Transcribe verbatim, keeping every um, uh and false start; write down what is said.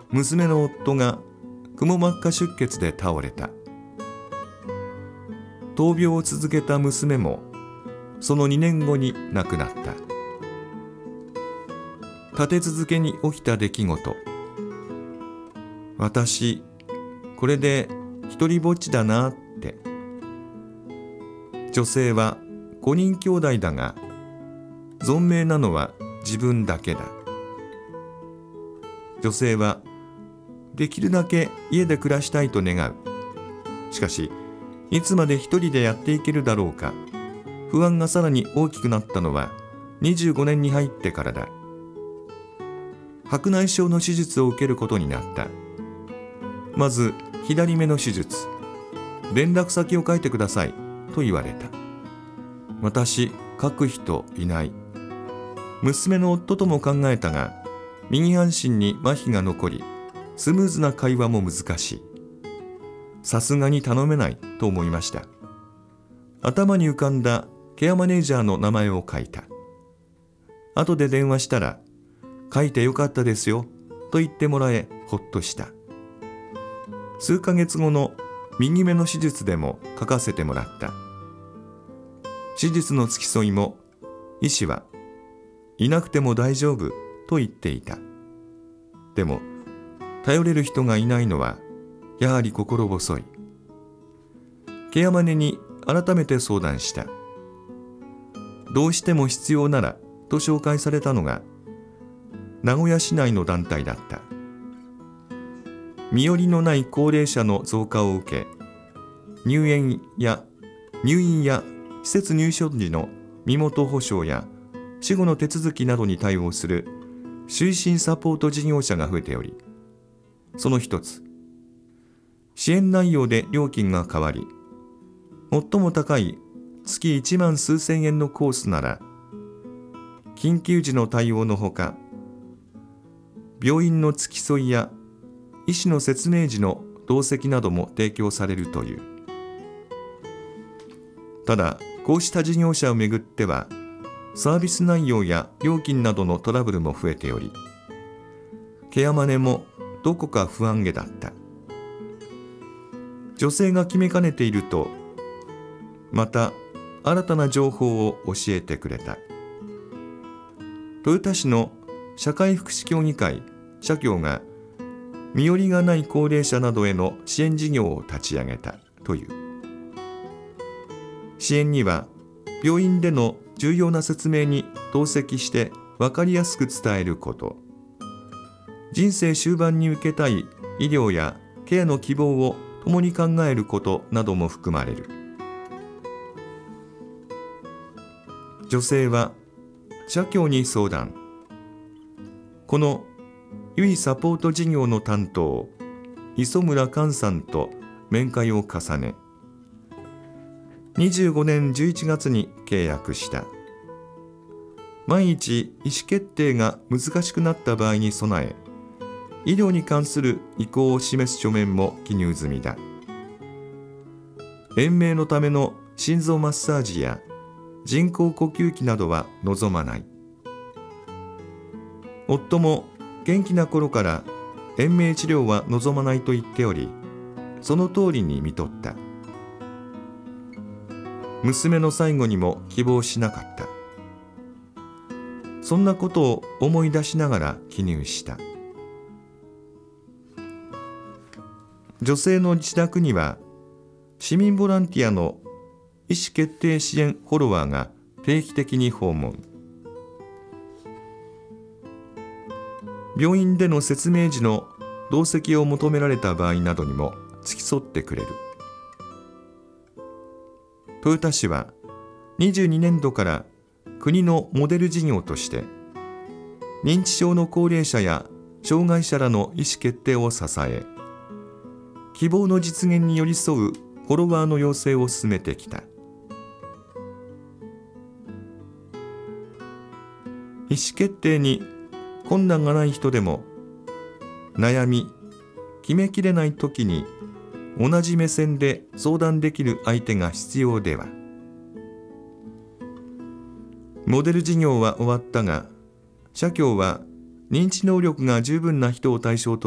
娘の夫がくも膜下出血で倒れた。闘病を続けた娘もそのにねんごに亡くなった。立て続けに起きた出来事。私、これで一人ぼっちだなって。女性はごにん兄弟だが、存命なのは自分だけだ。女性はできるだけ家で暮らしたいと願う。しかし、いつまで一人でやっていけるだろうか。不安がさらに大きくなったのはにじゅうごねんに入ってからだ。白内障の手術を受けることになった。まず左目の手術。連絡先を書いてくださいと言われた。私、書く人いない。娘の夫とも考えたが、右半身に麻痺が残り、スムーズな会話も難しい。さすがに頼めないと思いました。頭に浮かんだケアマネージャーの名前を書いた。後で電話したら、書いてよかったですよと言ってもらえ、ほっとした。数ヶ月後の右目の手術でも書かせてもらった。手術の付き添いも、医師はいなくても大丈夫と言っていた。でも、頼れる人がいないのは、やはり心細い。ケアマネに改めて相談した。どうしても必要ならと紹介されたのが、名古屋市内の団体だった。身寄りのない高齢者の増加を受け、入園や入院や施設入所時の身元保証や死後の手続きなどに対応する終身サポート事業者が増えており、その一つ、支援内容で料金が変わり、最も高い月いちまん数千円のコースなら、緊急時の対応のほか、病院の付き添いや医師の説明時の同席なども提供されるという。ただ、こうした事業者をめぐっては、サービス内容や料金などのトラブルも増えており、ケアマネもどこか不安げだった。女性が決めかねていると、また新たな情報を教えてくれた。豊田市の社会福祉協議会社協が身寄りがない高齢者などへの支援事業を立ち上げたという。支援には病院での重要な説明に同席して分かりやすく伝えること、人生終盤に受けたい医療やケアの希望を共に考えることなども含まれる。女性は社協に相談。このゆいサポート事業の担当、磯村寛さんと面会を重ね、にじゅうごねんじゅういちがつに契約した。万一意思決定が難しくなった場合に備え、医療に関する意向を示す書面も記入済みだ。延命のための心臓マッサージや人工呼吸器などは望まない。夫も元気な頃から延命治療は望まないと言っており、その通りに見とった。娘の最後にも希望しなかった。そんなことを思い出しながら記入した。女性の自宅には市民ボランティアの意思決定支援フォロワーが定期的に訪問。病院での説明時の同席を求められた場合などにも付き添ってくれる。豊田市はにじゅうにねんどから国のモデル事業として認知症の高齢者や障害者らの意思決定を支え、希望の実現に寄り添うフォロワーの養成を進めてきた。意思決定に困難がない人でも、悩み、決めきれないときに同じ目線で相談できる相手が必要では。モデル事業は終わったが、社協は認知能力が十分な人を対象と